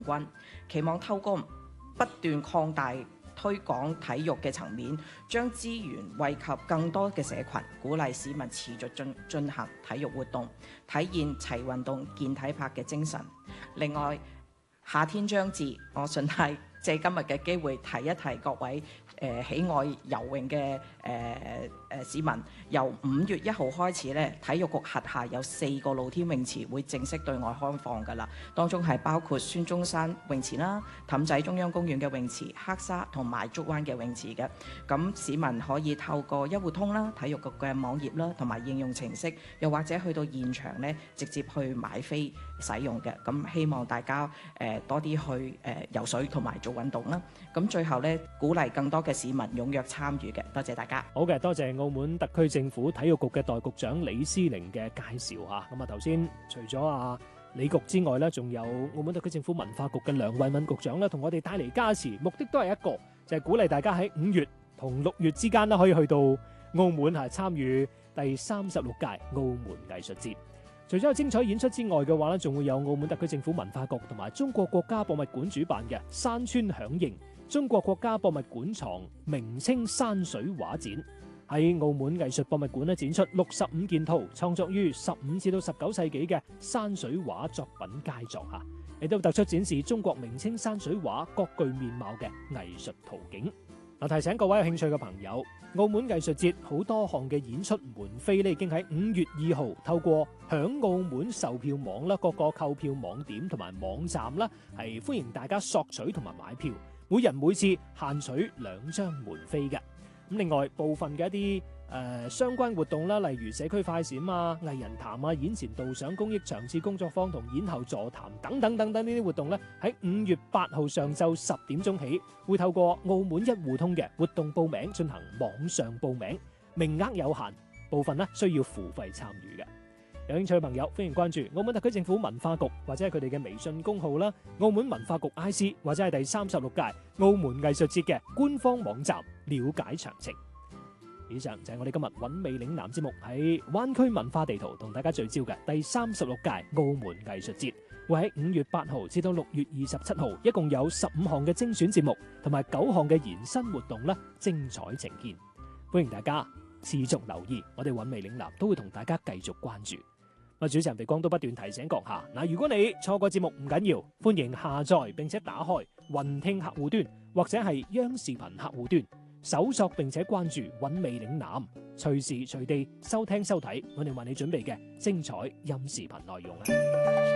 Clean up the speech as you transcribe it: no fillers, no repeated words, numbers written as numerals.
軍，期望透過不斷擴大推廣體育嘅層面，將資源惠及更多嘅社群，鼓勵市民持續進行體育活動，體現齊運動健體魄嘅精神。另外，夏天將至，我順帶借今日嘅機會提一提各位喜愛游泳嘅市民，由5月1號開始咧，體育局轄下有4個露天泳池會正式對外開放㗎啦。當中係包括孫中山泳池啦、氹仔中央公園嘅泳池、黑沙同埋竹灣嘅泳池嘅。咁市民可以透過一戶通啦、體育局嘅網頁啦同埋應用程式，又或者去到現場咧直接去買飛使用嘅。咁希望大家多啲去游水同埋做運動啦。咁最後咧，鼓勵更多嘅市民踴躍參與嘅。多謝大家。 好嘅，多謝澳門特區政府體育局嘅代局長李思玲嘅介紹嚇。咁啊，頭先除咗李局之外咧，仲有澳門特區政府文化局嘅梁慧敏局長咧，同我哋帶嚟加持，目的都係一個，就係鼓勵大家喺5月同6月之間咧，可以去到澳門參與第36屆澳門藝術節。除咗有精彩演出之外嘅話咧，仲會有澳門特區政府文化局同埋中國國家博物館主辦嘅山川響應中國國家博物館藏明清山水畫展，喺澳門藝術博物館咧展出65件套創作於15至到19世紀嘅山水畫作品佳作嚇，亦都突出展示中國明清山水畫各具面貌嘅藝術圖景。提醒各位有興趣嘅朋友，澳門藝術節好多項嘅演出門飛咧，已經喺5月2號透過響澳門售票網啦、各個購票網點同埋網站啦，係歡迎大家索取同埋買票，每人每次限取2張門飛嘅。咁另外部分嘅一啲相關活動啦，例如社區快閃啊、藝人談啊、演前導賞公益場次工作坊同演後座談等等呢啲活動咧，喺5月8號上晝10點鐘起，會透過澳門一戶通嘅活動報名進行網上報名，名額有限，部分咧需要付費參與嘅。有興趣嘅朋友，歡迎關注澳門特區政府文化局或者係佢哋嘅微信公號啦，澳門文化局 IC 或者係第36屆澳門藝術節嘅官方網站了解詳情。以上就係我哋今日韻味嶺南節目喺灣區文化地圖同大家聚焦嘅第36屆澳門藝術節，會喺5月8號至到6月27號，一共有15項嘅精選節目同埋9項嘅延伸活動啦，精彩呈現。歡迎大家持續留意，我哋韻味嶺南都會同大家繼續關注。主持人地光都不斷提醒閣下，如果你錯過節目唔緊要，歡迎下載並且打開雲聽客戶端或者係央視頻客戶端，搜索並且關注韻味嶺南，隨時隨地收聽收睇我哋為你準備嘅精彩音視頻內容。